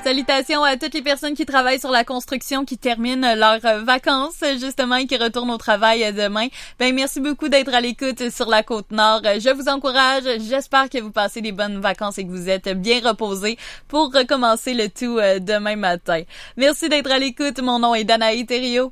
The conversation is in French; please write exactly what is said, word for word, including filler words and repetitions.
Salutations à toutes les personnes qui travaillent sur la construction, qui terminent leurs vacances, justement, et qui retournent au travail demain. Ben, merci beaucoup d'être à l'écoute sur la Côte-Nord. Je vous encourage. J'espère que vous passez des bonnes vacances et que vous êtes bien reposés pour recommencer le tout demain matin. Merci d'être à l'écoute. Mon nom est Danaï Thériault.